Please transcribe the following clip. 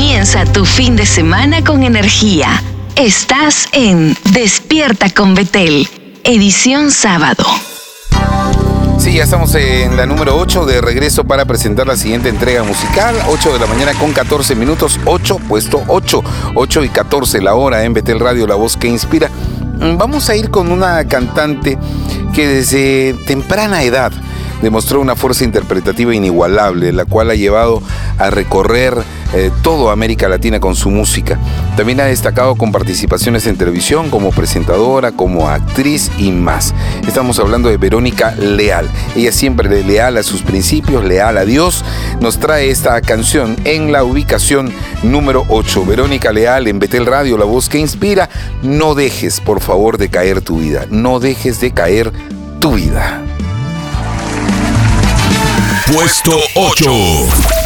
Comienza tu fin de semana con energía. Estás en Despierta con Betel, edición sábado. Sí, ya estamos en la número 8 de regreso para presentar la siguiente entrega musical. 8 de la mañana con 14 minutos, 8 puesto 8, 8 y 14 la hora en Betel Radio, la voz que inspira. Vamos a ir con una cantante que desde temprana edad demostró una fuerza interpretativa inigualable, la cual ha llevado a recorrer toda América Latina con su música. También ha destacado con participaciones en televisión como presentadora, como actriz y más. Estamos hablando de Verónica Leal. Ella siempre leal a sus principios, leal a Dios. Nos trae esta canción en la ubicación número 8. Verónica Leal en Betel Radio, la voz que inspira. No dejes, por favor, de caer tu vida. No dejes de caer tu vida. Puesto 8.